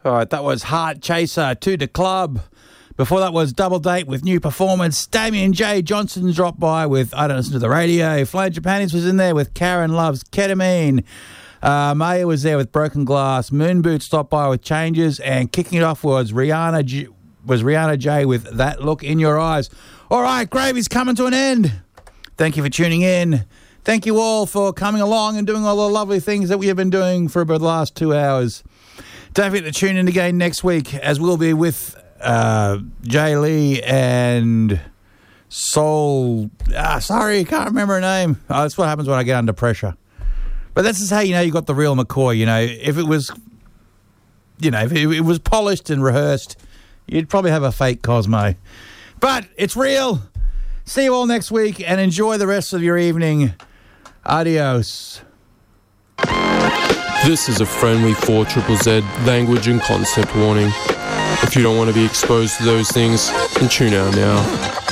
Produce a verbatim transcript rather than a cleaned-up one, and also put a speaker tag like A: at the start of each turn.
A: All right, that was Heart Chaser to the Club. Before that was Double Date with New Performance. Damien J. Johnson dropped by with I Don't Listen to the Radio. Flo Japanis was in there with Karen Loves Ketamine. Uh, Maya was there with Broken Glass. Moonboot stopped by with Changes. And kicking it off was Rihanna J- was Rihanna J with That Look in Your Eyes. All right, Gravy's coming to an end. Thank you for tuning in. Thank you all for coming along and doing all the lovely things that we have been doing for about the last two hours. Don't forget to tune in again next week, as we'll be with uh, Jay Lee and Soul. Ah, sorry, I can't remember her name. Oh, that's what happens when I get under pressure. But this is how you know you got the real McCoy. You know, if it was, you know, if it, it was polished and rehearsed, you'd probably have a fake Cosmo. But it's real. See you all next week and enjoy the rest of your evening. Adios.
B: This is a friendly four Z Z Z language and concept warning. If you don't want to be exposed to those things, then tune out now.